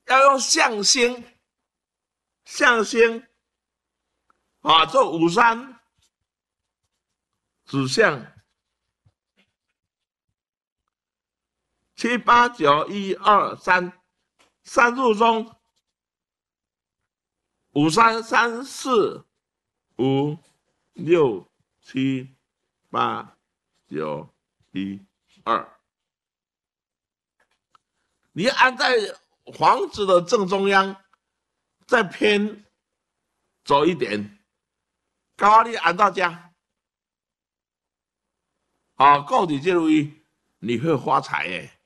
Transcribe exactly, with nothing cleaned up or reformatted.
要用向心，向心啊，做五三指向七八九一二三，三入中，五三三四五六七八九一二。你按在房子的正中央，再偏走一点，高你按到家，好，够你进入一，你会发财耶。